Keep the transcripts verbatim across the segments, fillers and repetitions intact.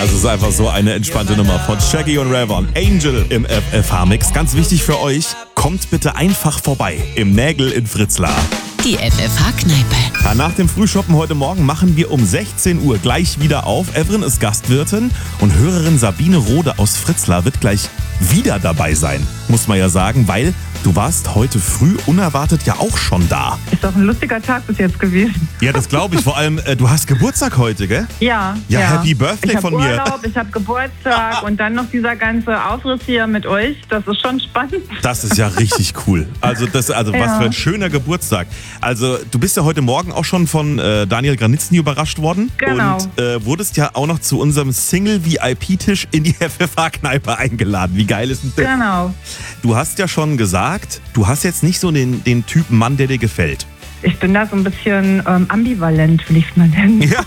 Das ist einfach so eine entspannte Nummer von Shaggy und Rayvon. Angel im F F H-Mix. Ganz wichtig für euch, kommt bitte einfach vorbei im Nägel in Fritzlar. Die F F H-Kneipe. Ja, nach dem Frühshoppen heute Morgen machen wir um sechzehn Uhr gleich wieder auf. Evren ist Gastwirtin und Hörerin Sabine Rode aus Fritzlar wird gleich wieder dabei sein, muss man ja sagen, weil du warst heute früh unerwartet ja auch schon da. Ist doch ein lustiger Tag bis jetzt gewesen. Ja, das glaube ich. Vor allem, äh, du hast Geburtstag heute, gell? Ja. Ja, Happy Birthday ich von Urlaub, mir. Ich habe Urlaub, ich habe Geburtstag und dann noch dieser ganze Aufriss hier mit euch. Das ist schon spannend. Das ist ja richtig cool. Also, das, also Ja. was für ein schöner Geburtstag. Also, du bist ja heute Morgen auch schon von äh, Daniel Granitzny überrascht worden. Genau. Und äh, wurdest ja auch noch zu unserem Single-V I P-Tisch in die F F H-Kneipe eingeladen. Wie geil ist denn das? Genau. Du hast ja schon gesagt, du hast jetzt nicht so den, den Typen Mann, der dir gefällt. Ich bin da so ein bisschen ähm, ambivalent, will ich es mal nennen. Ja.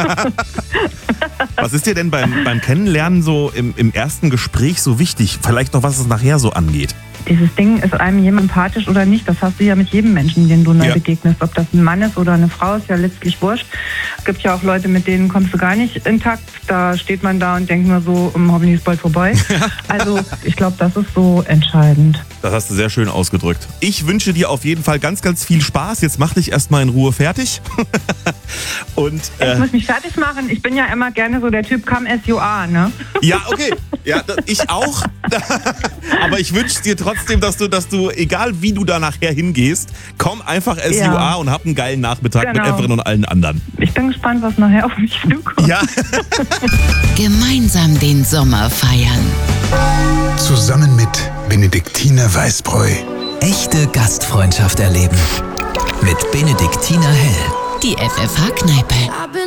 Was ist dir denn beim, beim Kennenlernen so im, im ersten Gespräch so wichtig? Vielleicht noch, was es nachher so angeht. Dieses Ding, ist einem jemand sympathisch oder nicht, das hast du ja mit jedem Menschen, den du neu Ja. begegnest. Ob das ein Mann ist oder eine Frau, ist ja letztlich wurscht. Es gibt ja auch Leute, mit denen kommst du gar nicht intakt. Da steht man da und denkt nur so, um, hoffentlich ist bald vorbei. Also ich glaube, das ist so entscheidend. Das hast du sehr schön ausgedrückt. Ich wünsche dir auf jeden Fall ganz, ganz viel Spaß. Jetzt mach dich erstmal in Ruhe fertig. Und Ich äh, muss mich fertig machen. Ich bin ja immer gerne so der Typ, come as you are, ne? ja, okay. Ja, das, ich auch. Aber ich wünsche dir trotzdem, dass du, dass du, egal wie du da nachher hingehst, komm einfach as Ja. you are und hab einen geilen Nachmittag mit Genau. Evren und allen anderen. Ich bin gespannt, was nachher auf mich zukommt. Ja. Gemeinsam den Sommer feiern. Zusammen mit Benediktiner Weißbräu. Echte Gastfreundschaft erleben. Mit Benediktiner Hell. Die F F H-Kneipe.